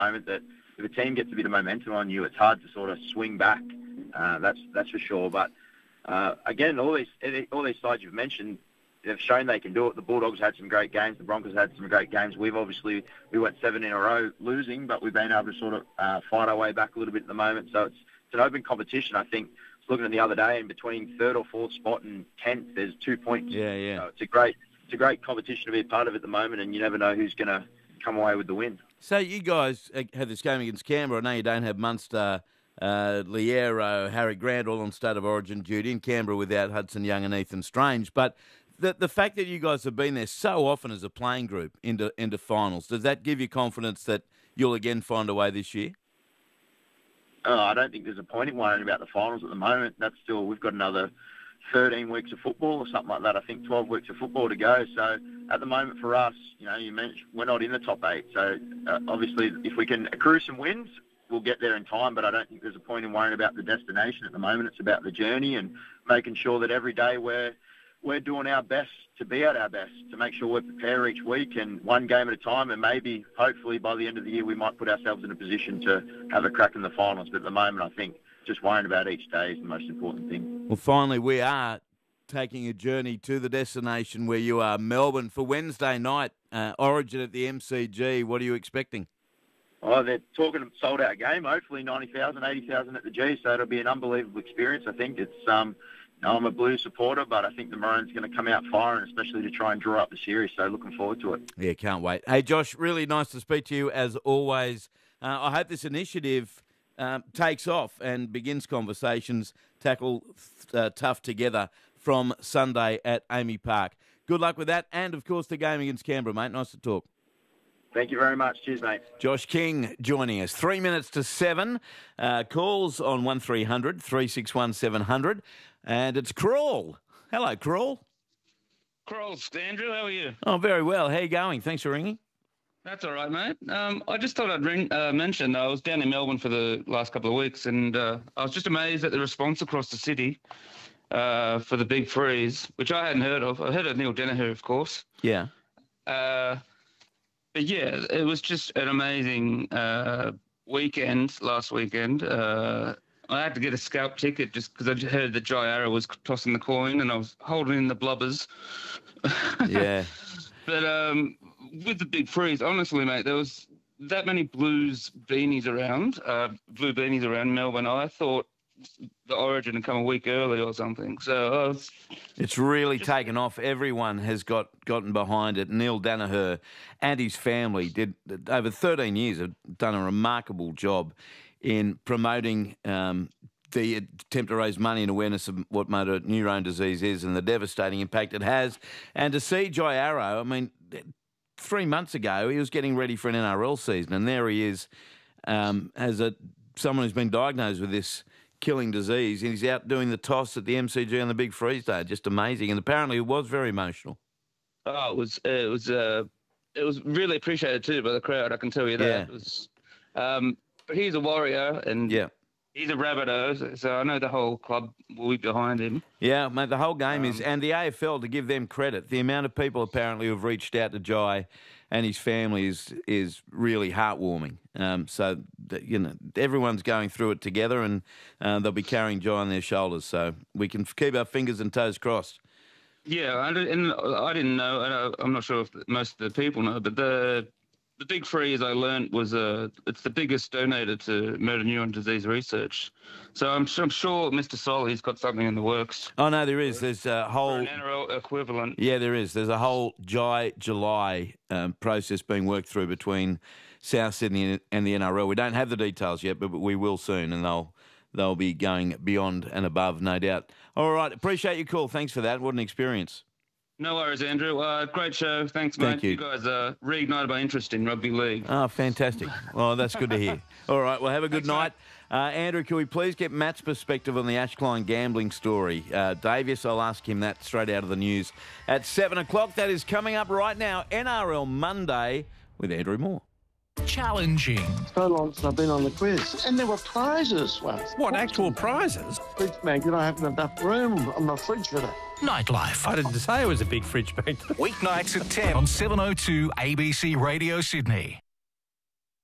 moment that if a team gets a bit of momentum on you, it's hard to sort of swing back. That's for sure. But again, all these sides you've mentioned, they've shown they can do it. The Bulldogs had some great games. The Broncos had some great games. We went 7 in a row losing, but we've been able to sort of fight our way back a little bit at the moment. So it's an open competition. I think I was looking at the other day, and between 3rd or 4th spot and 10th, there's 2 points. Yeah. So it's a great competition to be a part of at the moment, and you never know who's going to come away with the win. So you guys had this game against Canberra. I know you don't have Munster, Liero, Harry Grant all on State of Origin duty in Canberra without Hudson Young and Ethan Strange, but the fact that you guys have been there so often as a playing group into finals, does that give you confidence that you'll again find a way this year? I don't think there's a point in worrying about the finals at the moment. We've got another 13 weeks of football or something like that. I think 12 weeks of football to go. So at the moment for us, you mentioned we're not in the top 8. So obviously if we can accrue some wins, we'll get there in time. But I don't think there's a point in worrying about the destination at the moment. It's about the journey and making sure that every day we're doing our best to be at our best, to make sure we're prepared each week and one game at a time, and maybe, hopefully, by the end of the year, we might put ourselves in a position to have a crack in the finals. But at the moment, I think just worrying about each day is the most important thing. Well, finally, we are taking a journey to the destination where you are, Melbourne, for Wednesday night, Origin at the MCG. What are you expecting? Oh, they're talking a sold-out game, hopefully 90,000, 80,000 at the G, so it'll be an unbelievable experience. I think it's... I'm a Blues supporter, but I think the Maroons are going to come out firing, especially to try and draw up the series. So looking forward to it. Yeah, can't wait. Hey, Josh, really nice to speak to you as always. I hope this initiative takes off and begins conversations, tackle tough together from Sunday at Amy Park. Good luck with that. And, of course, the game against Canberra, mate. Nice to talk. Thank you very much. Cheers, mate. Josh King joining us. 3 minutes to 7. Calls on 1300 361 700. And it's Crawl. Hello, Crawl. Crawl, Andrew, how are you? Oh, very well. How are you going? Thanks for ringing. That's all right, mate. I just thought I'd mention I was down in Melbourne for the last couple of weeks, and I was just amazed at the response across the city for the Big Freeze, which I hadn't heard of. I heard of Neil Danaher, of course. Yeah. But yeah, it was just an amazing weekend last weekend. I had to get a scalp ticket just because I just heard that Jai Arrow was tossing the coin and I was holding in the blubbers. Yeah. But with the Big Freeze, honestly, mate, there was that many Blues beanies around, blue beanies around Melbourne. I thought the Origin had come a week early or something. So it's really taken off. Everyone has gotten behind it. Neil Danaher and his family did over 13 years have done a remarkable job in promoting the attempt to raise money and awareness of what motor neurone disease is and the devastating impact it has. And to see Jai Arrow, I mean, 3 months ago he was getting ready for an NRL season, and there he is as someone who's been diagnosed with this killing disease, and he's out doing the toss at the MCG on the Big Freeze Day. Just amazing, and apparently it was very emotional. Oh, it was really appreciated too by the crowd. I can tell you that. Yeah. It was, but he's a warrior, and he's a Rabbitoh, so I know the whole club will be behind him. Yeah, mate, the whole game is, and the AFL, to give them credit, the amount of people apparently who have reached out to Jai and his family is really heartwarming. So, everyone's going through it together, and they'll be carrying Jai on their shoulders. So we can keep our fingers and toes crossed. Yeah, and I didn't know, and I'm not sure if most of the people know, but the Big Freeze, I learned, was it's the biggest donator to motor neuron disease research. So I'm sure Mr. Solly's got something in the works. Oh, no, there is. There's a whole... an NRL equivalent. Yeah, there is. There's a whole Jai July process being worked through between South Sydney and the NRL. We don't have the details yet, but we will soon, and they'll be going beyond and above, no doubt. All right, appreciate your call. Thanks for that. What an experience. No worries, Andrew. Great show. Thanks, mate. Thank you. You guys reignited my interest in rugby league. Oh, fantastic. Well, that's good to hear. All right, well, have a good night. Andrew, can we please get Matt's perspective on the Ashcline gambling story? Davies, I'll ask him that straight out of the news at 7 o'clock. That is coming up right now, NRL Monday with Andrew Moore. Challenging. So long since I've been on the quiz. And there were prizes once. What, actual prizes? Fridge magnet, I haven't enough room on my fridge for that. Nightlife. I didn't say it was a big fridge back. Weeknights at 10 on 702 ABC Radio Sydney.